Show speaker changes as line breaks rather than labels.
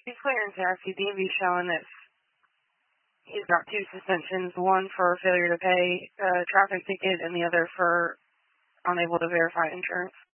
He's clearing Taxi DMV showing that he's got 2 suspensions, one for failure to pay a traffic ticket and the other for unable to verify insurance.